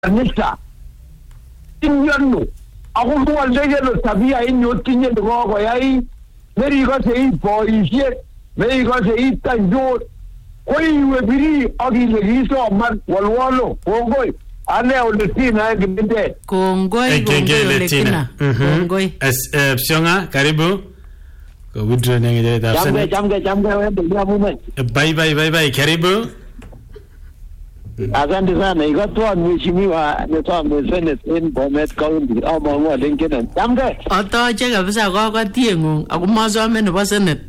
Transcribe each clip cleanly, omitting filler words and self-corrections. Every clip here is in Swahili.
kanisa inyono ako muwaldegelo tabia inyo tinye ngogo yai meri ko sei boishe meri ko sei tanjo koiwe biri agile giso man walwalo kongoi ane oletina nginde kongoi oletina kongoi Psionga karibu ko withdraw nenge da jamge wewe bye karibu. Asante sana ikatoa mheshimiwa nitoa Senate in Bomet County au mwa lingine jamge atoche kabisa kokatiengung akomasome nebo Senate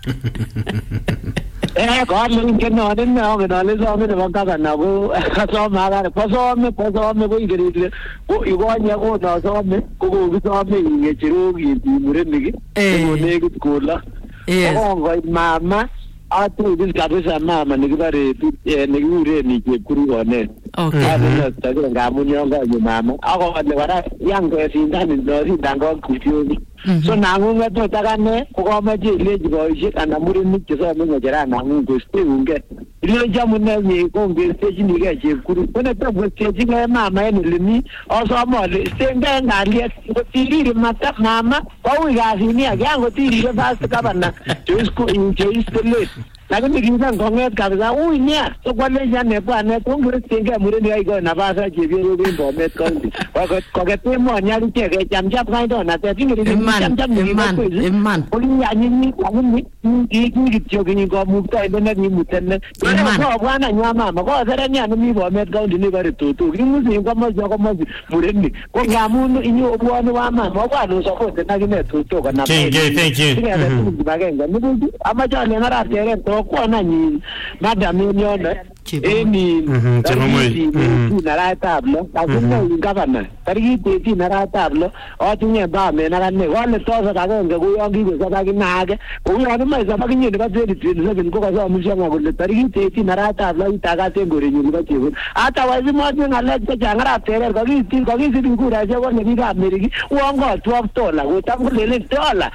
ko lingine odenne ogedale some nebo gavana ko asoma agare posome ko igerite ko igonye ko no some ko bisome ngechiru murenik ko negit kola ko mama atu dis kabisa mama nikibare nikure ni chepkuru kone ana tagenda ngamun yonga mama ako ne wara yange sindani ndori dango kufioni so nangunga to takane ko komaje leji boishek ana murenik chesome ngejera nangungo steunge ile jamune ni ko ngesteji ni ge chepkuru kone tabwe steji ge mama en limi osoma le stenga ngalie ko tiriri mata mama ko wigazini yango tiriri fast kabana tusko injeiskele lakini kinza ngonget kabisa nia so kwale jane bwana tongere tenge mureni aigo na basa jebiro bimbo Bomet County ko ketemo nyali tege jamjap kaido na te tingiri Iman oli anyini ni jogging go mukta ene ni mutenne ko bwana nyama ma ko sere nya ni Bomet County ni bari tutu kimusi ko mazi mureni ko ngamundu inyo bwana wa mama ko anu so ko na gine tutu kana thank you bagenga ni amajane ngara tere to kwa nani madam nyona eni nara tablo lakini gavana tariki nara tablo otinye ba me nara ne wale toza kagonge kuyongi ko sabaki nage kuyani mai sabaki nyine ba 2027 ko kaza mshanga kule tariki nara tablo itaga tengore nyine ba chibu hata wazi mmoja ngalete jangara tere ko kisi ngura je wone bi ga meriki uongo $12 utamkulele $1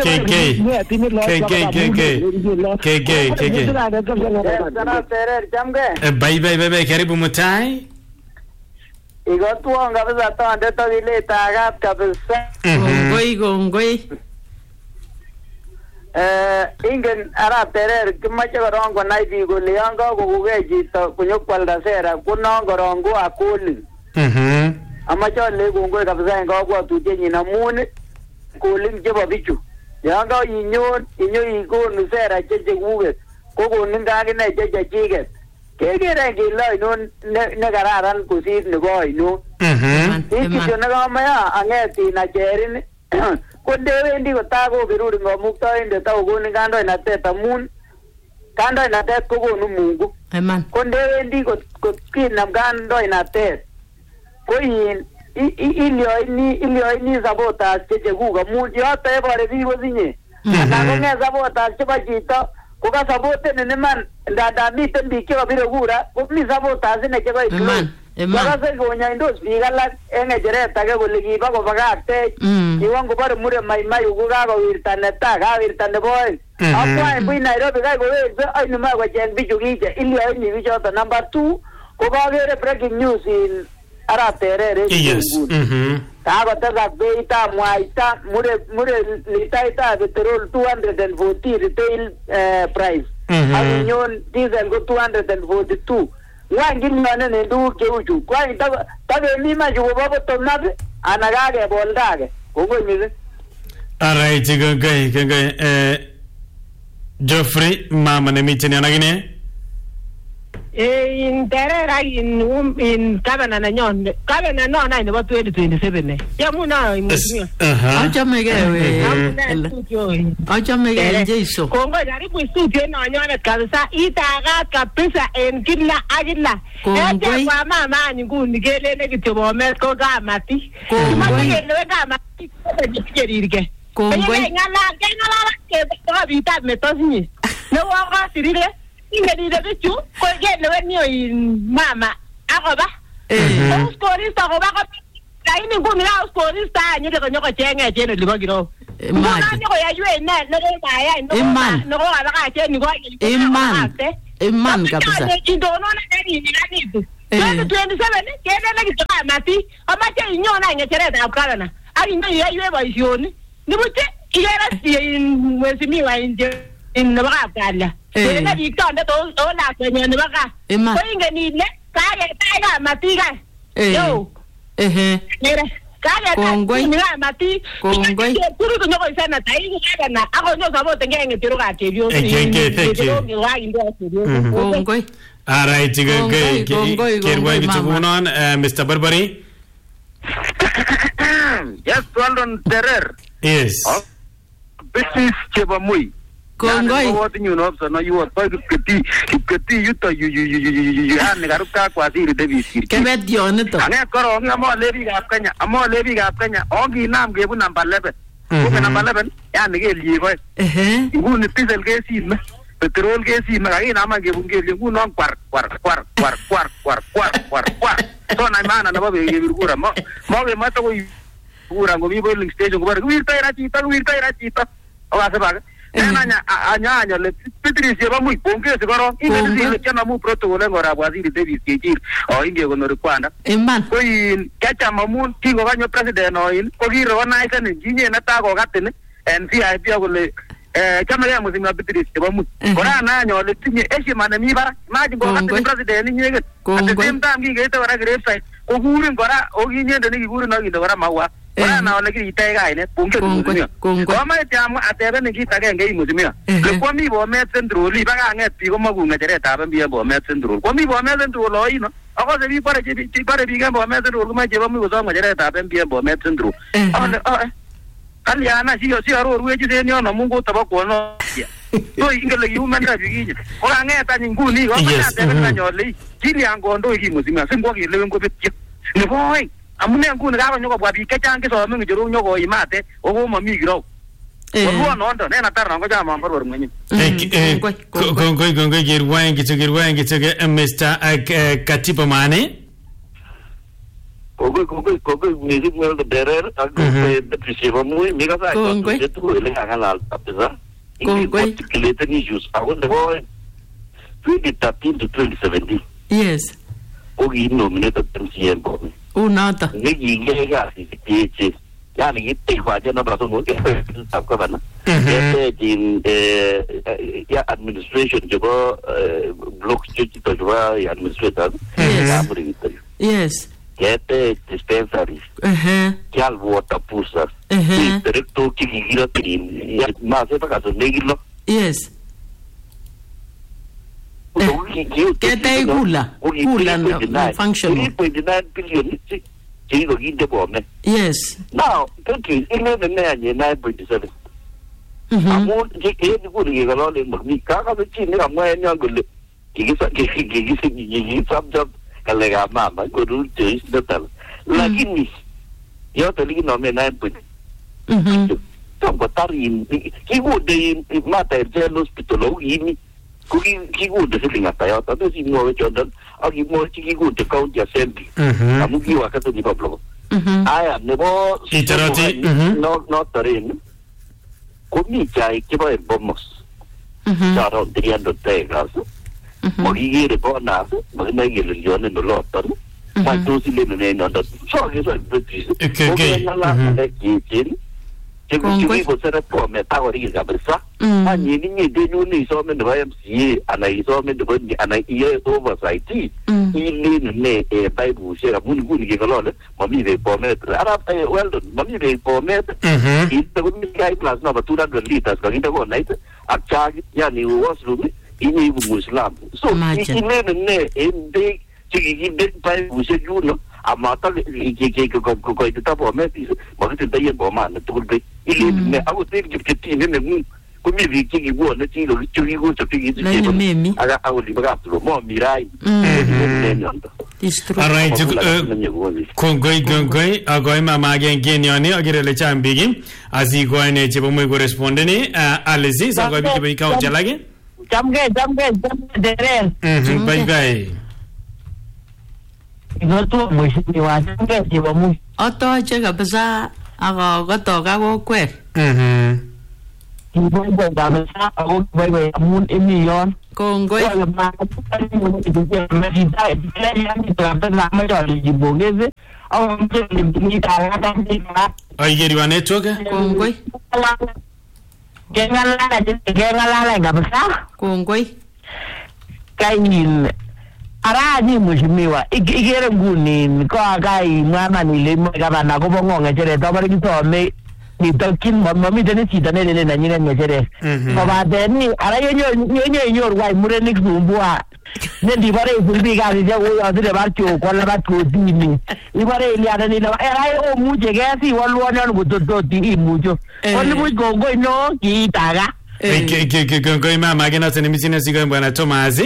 Bye karibu mutai igotwonga kabisa tonde to ile tagat kabisa gongoi ingen arap terer kimache korongo nai biik kole yon kakokuge chito konyokwalda sera konongorongo akoli amache ale kongoi kabisa en kabwatutienyin amun koling chebo bichu yon ka inyo ikonu sera chechekuket kokonin kakine chechechiket kekere kele ainon ne kararan kosir nebo ainon kityo nekamaya ang'etin acherin ko ndewendi kotakoberuri kamuktaindet akokonin kandoinatet amun kandoinatet kokonu Mungu ko ndewendi kinam kandoinatet ko ilioini supporters chechekuk amun yoto ebore biik kosinye anan kong'et supporters chebo chito kokasapoten iman ndanda miten biik chekabire kura komi supporters ine chebo wakase konyaindos biik alak en ng'echeret age kole kiba kobakaktech kiwon kobore mure maimayu ko kakowirta netai kawirta nebo oeng akwaen buch Nairobi kai kowekse ainumoe kocheng bichu kiche ilioini bichoto number 2 ko kakere breaking news in arap terer kakotesak beitab mwaita mure litaitab petrol 240 retail price akinyon diesel ko 242 ngwany kilionen en tuguk cheu chu kwany tabemi man chu kobo botomnap ana kakeboldage kongoi mising. Alright, kongoi Geoffrey mama nemiten yon akine in terera in gavana nanyon gavana no na nebo 2027 yamuna mheshimiwa achame Jesu kongo karibu studio nonyonet kabisa itagat kabisa en kila akila ete kwa mama nguni kelele kityo Bomet ko kamati kimekelewe kamati keririke kongoi ngala ke bitab metosinyi ne wako sirire ingedide bichu ko kelewe niyo in mama akoba uskorista akoba ko laini nguni la uskorista anyire konyoko chenge cheno libo giro maji ko yaywe ne maya no abaka cheni ko iman kabisa ndono na nini 2027 kelele kityo kamati amache inyon any ng'echeretab gavana ak inyo iyoiwe boisioni nibuche ikere mheshimiwa nebo kapkalya kele biik tondet o lakwenyon nebo gaa ko ingen ile kaketach kamati kai yo kaketach kamati turu konyo senata iku gavana akonyo sapoten kei ng'echerokab chepyosok kongoi. All right, Kirwai Kichugunon, Mr. Barbary. Yes, London Terror. Yes. Business Chebamui. Kongoi. What you know, so now you are going to get you have Negaruka Quasiri Davis. Kebet Dionito. And I call on more levy of Kenya, a more levy of Kenya, only now gave number 11. Number 11, and again, you wouldn't pizzle gas. Petrol gas in Marina, I'm giving you non quark. So I'm an above you. More matter we were going to station where we'll pay a cheaper. Oh, as a bag. Anya, let's Petri Seramu, Ponke, even the Chanamu protocol or Abazili Davis Kiji or India on the Rwanda. Queen Kachamamun, King of your president or in Kogiro, nice and engineer, Natago Gatin, and VIP will. Kamera was in a bit of Corana, let's see Eshiman and Niva, Martin President in Yegan. At the same time, he gave a great site. Oguru and Gora, Oginian, and he wouldn't know in the Ramawa. Now, like he take I net, Punka. My jam at the end, he again gave Musimia. The Kwami were met and drew, leave at Pigomagu, Najareta, and be about met and drew. Kwami were met and drew, Loino. I was a people, cheaper began by met and drew, my Javamu was on Majareta, and be about met and drew. Aliana, she or wages in your Mungo Tobacco. So you can human being. Or I'm at an Guni, or Gillian Gondo, he was in a simple living with you. The boy, I'm not going to have no what he can't get on Mujo or Imate or Migro. One on the Nataranga for money. Go get wang, get Mr. Katipamane. Go music well the bearer, I go the Priscilla because I don't get to Halal Apisa. Articulated issues. I want the boy 2013 to 2017. Yes. Ogi nominated MCM Bobby. Oh, not a Gas is PHS. Yani, it take what you're not going to get governor. In administration, blocks to administrator. Yes. Get dispensaries. Cal water pushers. Director Kiki, Master Negro. Yes. Get a hula function. 3.9 billion. Yes. Now, countries 11 9.7. I'm more good in me. Kaka the chin, I'm wearing young good. Some job. Kalega mama go to taste the tell. Like in this, you're telling on me 9. Some Batari, he would the matter jail hospital, he would the sitting at Toyota, does he know each other, or he more he would the county assembly. I'm with you, I can't do problem. I am never not the rain. Could me, I give a bombs. Shot on 300 days. Magi report na magi mai religion no lot ma to si le ne no da so ke so British okay na la ki tin ke ku ko se report me ta ori ga bersa ani ni de no ni so me no MCA ana so me do ni ana ye oversight ili ne e bible se ra mun gun ke lo le mami de po me ara well done mami de po me it to mi kai plus no 200 liters ka into go night ak charge ya ni washroom ini Muslim. So ini ne big chigi big by Muslim no amata ke ko itu tapo meti makita tayo po man to be ili ne ako think kiti ne kumi chigi go na chigi chigi go chigi aga ako di bagatlo mo mirai. All right, Kongoi, Agoi Mama Genioni, Agirele Chambigi, as he go and Chibomo correspondent, Alice, Agoi Bicao Jalagi. Jamge, bye bye. Nó tu mùi sinh hoạt cái gì mà mùi. Ở tôi chơi gặp ra, có tổ các cô quẹt. Thì bây giờ đã làm sao, bây giờ muốn em gì on. Kongoi. Oigeri wa network. Kongoi. Kengalala kabisa. Kongoi. Kain araji mheshimiwa igere nguni ko akai mwana nile gavana ko bongo ngechere to bari kisome nitokin mamiten chito nelele na nyine ngechere ko badeni ara yenyor wai murenik zumbua nendi bare zumbi gazi je wo azire barcho ko la batko dini ibare iliana ni la era o muje gasi walwona ngutototi imujo oli mugongo no kitaga Kongoi mama gena tene misina sigo bwana Thomas.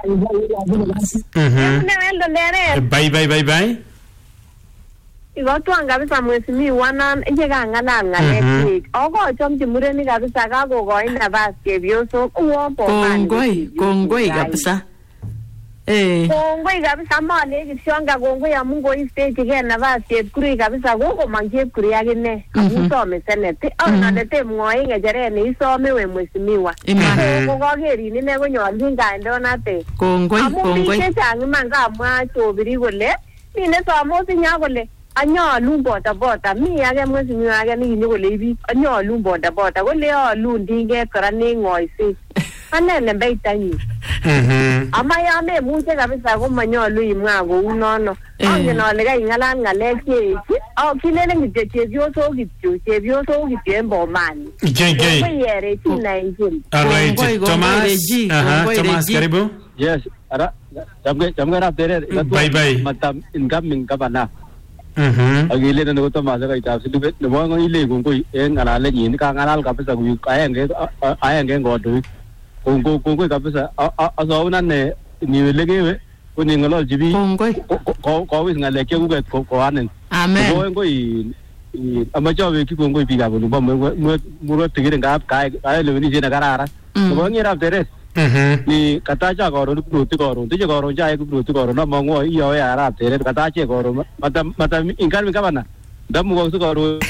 Bye. Igotu angabisa mheshimiwa nan ejega ngana ngale. Ogo chomji mureni kabisa gago go ina baske bioso uombo. Kongoi kabisa. Kongoi kabisa mane kishonga kongoi ya Mungu istage gena baske kuri kabisa gogo manje kuri agine. Usome senete. Ona ndete mngoi ngejere ni isome we mheshimiwa. Kongogeri ni nego nyonjinga ndonate. Kongoi. Amubike changi manga mwacho birigole. Nine somo sinyagole. Anyolu boda mi age mheshimiwa age ni nyogole ibi. Anyolu boda gole alu ndinge kora ni ngoisi. Anene mbeitani. Ama yame muje kabisa ko manyolu imwa go unono. Angena ole ga ingala ngaleke. Kilele ngitechebyoso kityo embo mani. Yere tina injini. Alright, Thomas karibu. Yes, jamga na tere. Bye. Matam incoming gavana. Agile na ko Thomas ga itap sidu ne mo ngile kongoi ngalale yin ka ngalal kabisa ku ayenge ngodu. Kongoi kabisa azawuna ne niwelegewe kuni ngalol jibi ko wis ngaleke ko anen. Amen. Kongoi amajawe ki kongoi biga bunu ba mo tigire ngap kai le ni jena karara. Ko ngira tere. Ni katacha goro pruti goro tije goro jai ku pruti goro na mango iyo ya ara tere katache goro mata inkan mi kabana damu go su goro.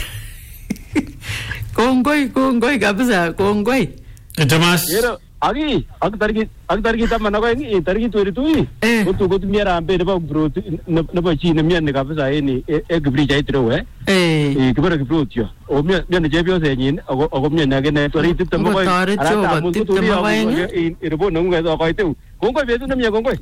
Kongoi kabisa kongoi. Thomas. Agi targi tamana ko ngi targi turi ko miera ambe de ba pruti na ba chi na mien ka kabisa ni gibri jai tro kibara gibro o mien ne jebyo se nyin o mien na gene tori tipta mo ko ara mu tu ri irbo no ngai ko itu kongoi betu na mien kongoi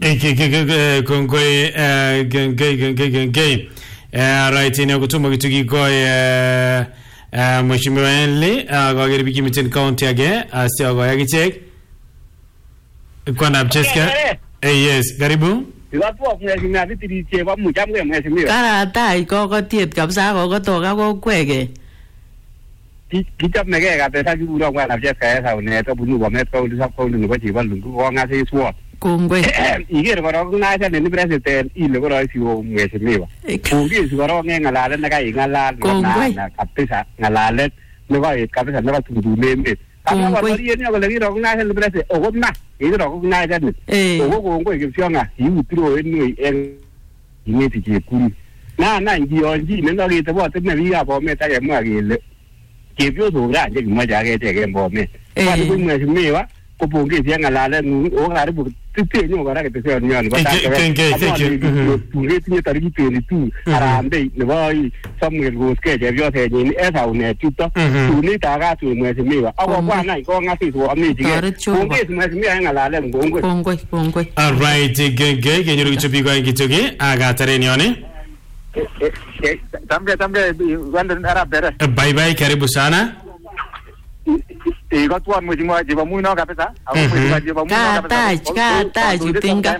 kongoi right ni kutuma kitu kiko mheshimiwa Henley kwa geribiki miten county age asio kwa yakichek kwa na Cheska yes karibu Iwapo mheshimiwa vitiri cheba mchamwe mheshimiwa karata iko tiet kabisa ko toka ko kwege kichap mege ka pesa kibura kwa na Cheska esa ne to bunu wa metro ulisa ko lu ko chiba lu ko ngase suo kongwe igere ko na sa ne president ile ko isi o mheshimiwa kungi sigoro ngalale na kai ngalale na kabisa ngalale ne ko kabisa na tundu meme kama ko ri ni ko le ro na sa ne president o na igere ko na sa ne o ko ngo ikifyonga yutiro eni imeti ke kuri na ngi onji ne no ri te bo te ne bi ga bo me ta ye mwa gele ke byo so ra je ma ja ge te ge bo me kwa ni mheshimiwa ko ponge sia ngalale o ga ri bu tete nyo ga ra ke te se nyo ko ta ke punge ti ta ri pe ni tu arambe ne boy Samuel Goske je byo te ni e sa ne tu to tu ni ta ga tu mheshimiwa ako kwa na ko nga si so ami ji ponge mheshimiwa ngalale kongoi all right ge nyoro kichopi kwa kichoki aga tare ni one tambe wanda arab dere bye karibu sana iko tuan mheshimiwa jiba muino kabisa au mheshimiwa jiba muino kabisa kata jitinga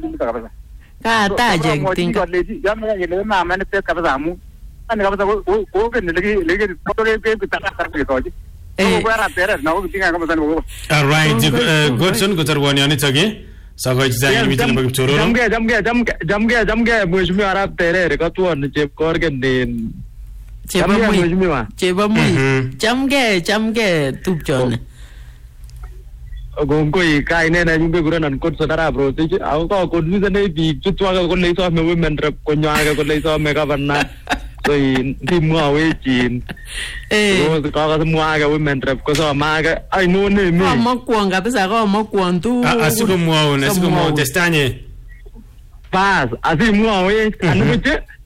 kata jitinga jamnya ile mama ne pe kabisa mu ani kabisa ko ke ne legi to ke ta ta ko ji ko ara tere na ko tinga kabisa ko all right godson ko tarwani ani tage sako jani mitin ba choro jamge mheshimiwa arab tere ko tuan je kor ke ne Cheba mui chamge tupchone Gongoi kai ne na yumbe guranan kot sadara bro te au ko confusion ne bi chutwa ko le so me women rep ko nya ko le so me ka banna timwawech in kakamwaga women rep kosomaga ainon emi amakwon kabisa amakwon tu asikomwaun testanye bas asimwawech anibuche